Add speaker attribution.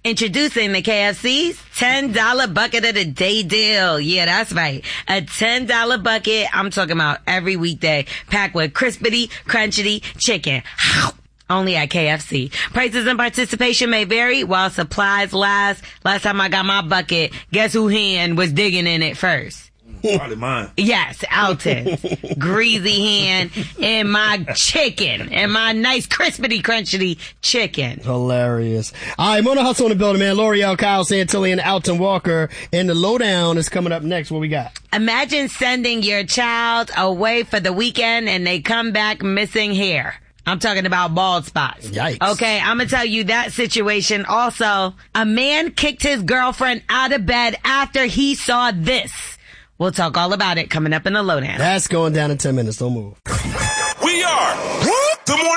Speaker 1: Introducing the KFC's $10 bucket of the day deal. Yeah, that's right. A $10 bucket. I'm talking about every weekday, packed with crispity, crunchity chicken. Only at KFC. Prices and participation may vary while supplies last. Last time I got my bucket, guess who hand was digging in it first?
Speaker 2: Probably mine.
Speaker 1: Yes, Alton. Greasy hand and my chicken. And my nice crispity crunchity chicken.
Speaker 3: Hilarious. All right, Mona Hustle in the building, man. L'Oreal, Kyle Santilli, and Alton Walker. And the lowdown is coming up next. What we got?
Speaker 1: Imagine sending your child away for the weekend and they come back missing hair. I'm talking about bald spots.
Speaker 3: Yikes.
Speaker 1: Okay, I'm gonna tell you that situation. Also, a man kicked his girlfriend out of bed after he saw this. We'll talk all about it coming up in the lowdown.
Speaker 3: That's going down in 10 minutes. Don't move.
Speaker 4: We are the Morning